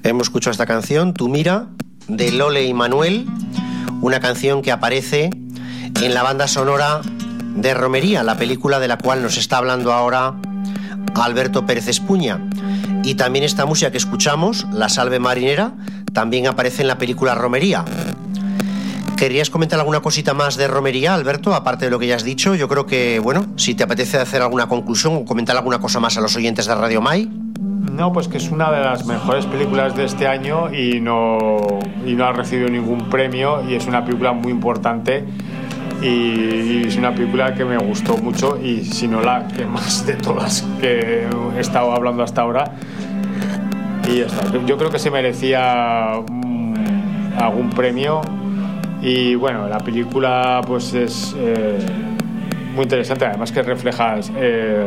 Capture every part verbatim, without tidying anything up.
Hemos escuchado esta canción, Tu Mira, de Lole y Manuel, una canción que aparece en la banda sonora de Romería, la película de la cual nos está hablando ahora Alberto Pérez Espuña. Y también esta música que escuchamos, La Salve Marinera, también aparece en la película Romería. ¿Querías comentar alguna cosita más de Romería, Alberto, aparte de lo que ya has dicho? Yo creo que, bueno, si te apetece hacer alguna conclusión o comentar alguna cosa más a los oyentes de Radio Mai. No, pues que es una de las mejores películas de este año y no, y no ha recibido ningún premio, y es una película muy importante y, y es una película que me gustó mucho, y si no la que más de todas que he estado hablando hasta ahora. Y ya está. Yo creo que se merecía um, algún premio. Y bueno, la película pues es eh, muy interesante, además que refleja eh,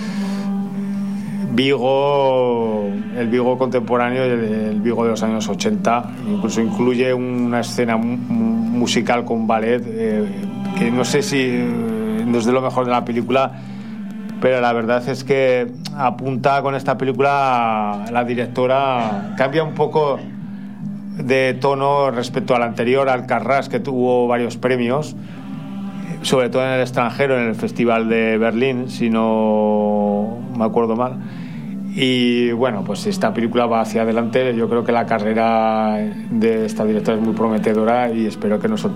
Vigo, el Vigo contemporáneo, el, el Vigo de los años ochenta. Incluso incluye una escena mu- musical con ballet eh, que no sé si eh, no es de lo mejor de la película, pero la verdad es que apunta con esta película, la directora cambia un poco de tono respecto al anterior, al Carràs, que tuvo varios premios, sobre todo en el extranjero, en el Festival de Berlín, si no me acuerdo mal. Y bueno, pues esta película va hacia adelante. Yo creo que la carrera de esta directora es muy prometedora y espero que nos